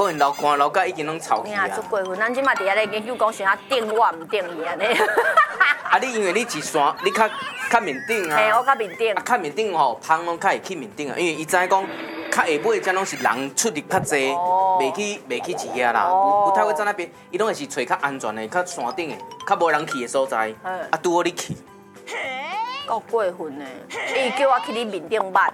可能楼甲已经拢臭去啊。 足过分，咱即马伫遐咧研究讲，想要顶我唔顶伊安尼。 啊，你因为你一山，你较面顶啊。 嘿，我较面顶。 啊，较面顶吼，芳拢较会去面顶啊，因为伊知讲较下尾才拢是人出入较济，袂去一遐啦。有太会在那边，伊拢会是找较安全的、较山顶的、较无人去的所在。啊，拄好你去。 够过分呢！伊叫我去你面顶捌。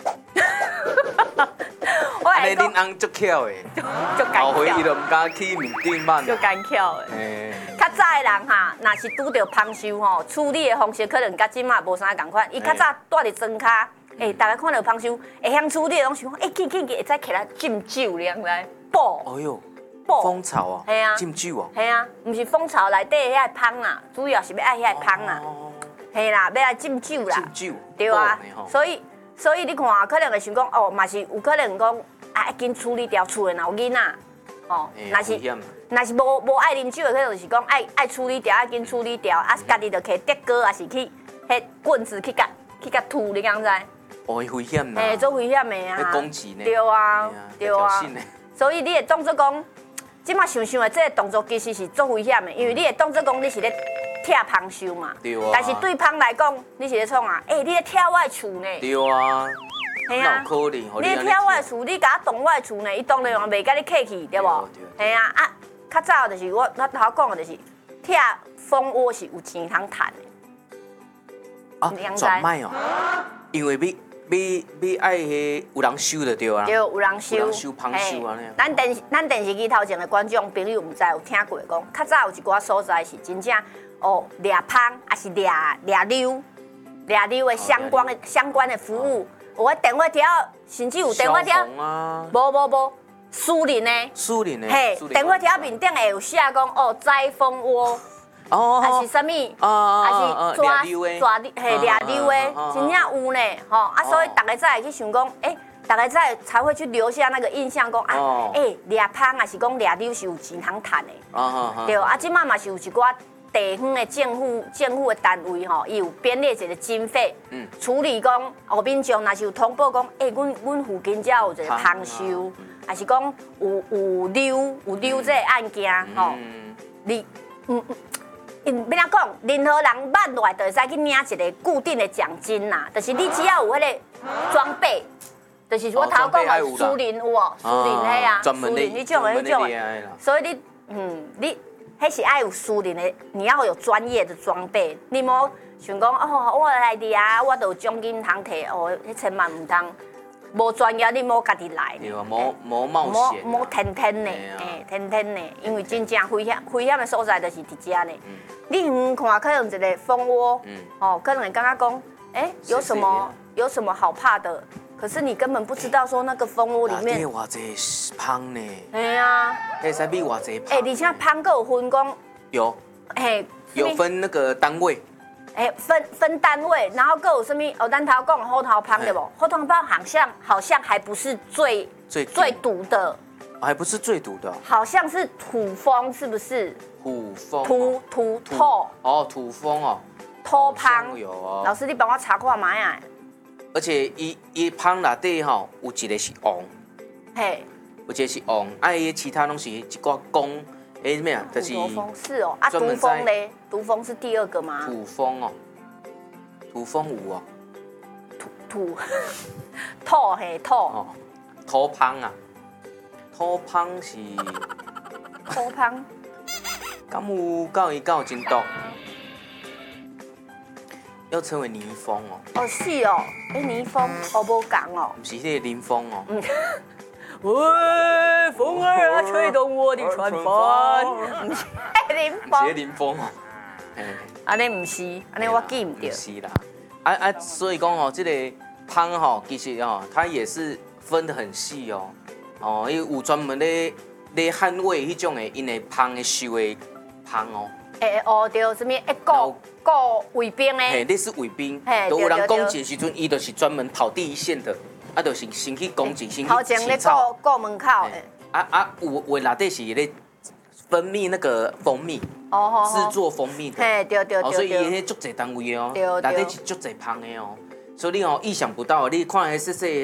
安尼恁翁足巧的，后悔伊就唔敢去面顶捌。 足干巧的。较早的人哈，若是拄着芳寿吼，处理的方式可能甲即马无啥共款。伊较早住伫庄骹，大家看到芳寿会晓处理，拢想讲，紧，会使起来浸酒凉来补。 哎呦， 补蜂巢啊， 系啊， 浸酒哦。 系啊，毋是蜂巢内底遐芳啦，主要是要爱遐芳啦。嘿啦，要来浸酒啦。 浸酒。 对啊，所以你看，可能会想讲，哦，嘛是有可能讲，啊，紧处理掉厝的若有囡仔，哦，若是无爱啉酒的，可能就是讲爱处理掉，紧处理掉，啊，家己就摕竹篙，还是去迄棍子去甲吐，你敢知？ 哦，危险啦！ 做危险的啊！ 要攻击呢？ 对啊，对啊。所以你会当作讲，即马想的这个动作其实是做危险的，因为你会当作讲你是咧拆芳寿嘛。对啊。但是对芳来讲，你是咧创啊？你咧拆我的厝呢？ 对啊。 系啊。 可能？ 你咧拆我的厝，你甲我动我的厝呢？伊当然袂甲你客气，对无？系啊。啊，较早就是我头讲的就是拆蜂窝是有钱通赚的。 啊，转卖哦。因为要爱迄有人收就对啊。 对，有人收。 有人收芳寿安尼。 咱电视机头前的观众朋友，毋知有听过讲，较早有一寡所在是真正哦，掠芳还是掠溜的相关的服务。有个电话条，甚至有电话条。无，私人的。嘿，电话条面顶会有写讲哦，摘蜂窝。还是啥物？还是抓掠溜的，真正有呢，吼啊！所以大家才会去想讲，大家才会去留下那个印象，讲啊，掠芳还是讲掠溜是有钱通赚的，对啊！即马嘛是有一寡地方的政府的单位吼，伊有编列一个经费，处理讲后面上若是有通报讲，阮附近才有一个芳寿，还是讲有溜这个案件吼，你要怎讲？任何人捌落来，就会使去领一个固定的奖金啦。就是你只要有迄个装备，就是我头讲的苏林有哦，苏林迄啊，苏林迄种的。所以你迄是爱有苏林的，你要有专业的装备。你莫想讲哦，我来伫啊，我就有奖金通摕哦，迄千万唔通。无专业，你莫家己来。对啊， 莫冒险。 莫天的，天的，因为真正危险的所在就是伫遮呢。你远看可能一个蜂窝，可能会感觉讲，有什么好怕的？可是你根本不知道说那个蜂窝里面。 内底偌济芳呢？ 系啊。 迄使比偌济芳？ 而且芳阁有分讲。 有。有分那个单位。 分单位，然后各有什么？咱头讲虎头芳对不？虎头芳好像还不是最毒的， 还不是最毒的， 好像是土蜂，是不是？ 土蜂。 土透。 哦，土蜂哦。 土芳有哦。 老师，你帮我查看嘛呀？ 而且伊芳内底吼有一个是王， 嘿， 有一个是王，伊其他拢是一寡公。咩啊？就是毒蜂是哦，啊，毒蜂嘞，毒蜂是第二个吗？ 土蜂哦，土蜂有哦， 土嘿土哦，土芳啊，土芳是土芳， 敢有真毒，要称为泥蜂哦。 哦是哦，泥蜂哦无讲哦， 不是迄个林蜂哦。 喂，风儿啊，吹动我的船帆。不是林峰哦。 安尼唔是，安尼我记唔到。 是啦，所以讲哦，这个芳吼，其实哦，它也是分得很细哦。哦，伊有专门咧捍卫迄种的因的芳的收的芳哦。 对，什么顾卫兵的。 嘿，类似卫兵，都有人攻击的时阵，伊就是专门跑第一线的。就是先去攻击，先去头前咧顾门口有内底是咧分泌那个蜂蜜，制作蜂蜜的， 对， 所以伊迄足侪单位哦，内底是足侪芳的哦，所以你意想不到，你看迄细细